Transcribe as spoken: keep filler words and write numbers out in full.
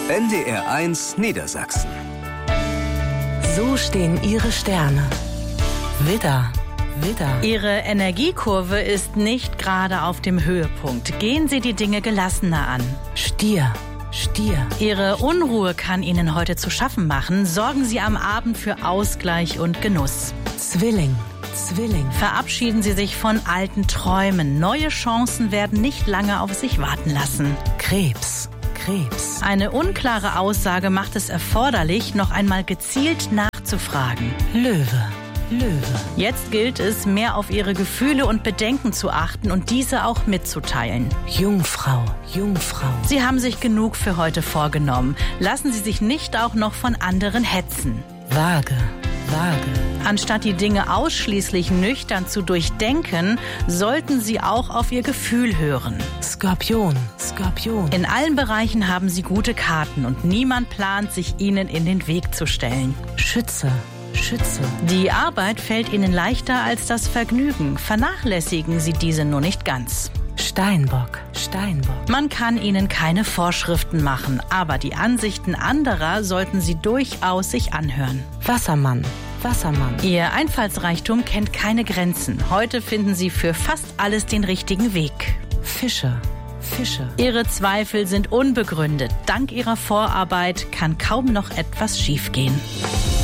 N D R eins Niedersachsen. So stehen Ihre Sterne. Widder, Widder. Ihre Energiekurve ist nicht gerade auf dem Höhepunkt. Gehen Sie die Dinge gelassener an. Stier, Stier. Ihre Unruhe kann Ihnen heute zu schaffen machen. Sorgen Sie am Abend für Ausgleich und Genuss. Zwilling, Zwilling. Verabschieden Sie sich von alten Träumen. Neue Chancen werden nicht lange auf sich warten lassen. Krebs, Krebs. Eine unklare Aussage macht es erforderlich, noch einmal gezielt nachzufragen. Löwe, Löwe. Jetzt gilt es, mehr auf Ihre Gefühle und Bedenken zu achten und diese auch mitzuteilen. Jungfrau, Jungfrau. Sie haben sich genug für heute vorgenommen. Lassen Sie sich nicht auch noch von anderen hetzen. Waage, Waage. Anstatt die Dinge ausschließlich nüchtern zu durchdenken, sollten Sie auch auf Ihr Gefühl hören. Skorpion, Skorpion. In allen Bereichen haben Sie gute Karten und niemand plant, sich Ihnen in den Weg zu stellen. Schütze, Schütze. Die Arbeit fällt Ihnen leichter als das Vergnügen. Vernachlässigen Sie diese nur nicht ganz. Steinbock, Steinbock. Man kann Ihnen keine Vorschriften machen, aber die Ansichten anderer sollten Sie durchaus sich anhören. Wassermann, Wassermann. Ihr Einfallsreichtum kennt keine Grenzen. Heute finden Sie für fast alles den richtigen Weg. Fische, Fische. Ihre Zweifel sind unbegründet. Dank Ihrer Vorarbeit kann kaum noch etwas schiefgehen.